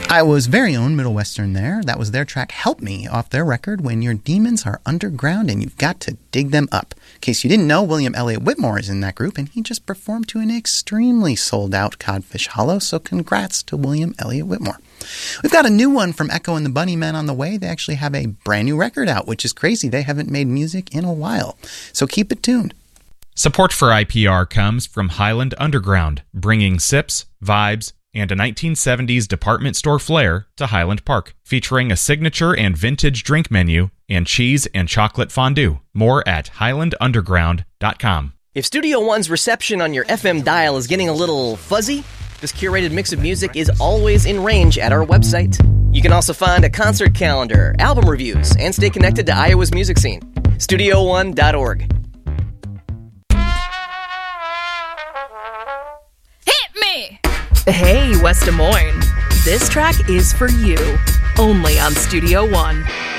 Iowa's very own Middle Western there. That was their track Help Me off their record When Your Demons Are Underground and You've Got to Dig Them Up. In case you didn't know, William Elliott Whitmore is in that group and he just performed to an extremely sold-out Codfish Hollow, so congrats to William Elliott Whitmore. We've got a new one from Echo and the Bunnymen on the way. They actually have a brand new record out, which is crazy. They haven't made music in a while, so keep it tuned. Support for IPR comes from Highland Underground, bringing sips, vibes, and a 1970s department store flair to Highland Park, featuring a signature and vintage drink menu and cheese and chocolate fondue. More at highlandunderground.com. If Studio One's reception on your FM dial is getting a little fuzzy, this curated mix of music is always in range at our website. You can also find a concert calendar, album reviews, and stay connected to Iowa's music scene. StudioOne.org. Hey, West Des Moines. This track is for you, only on Studio One.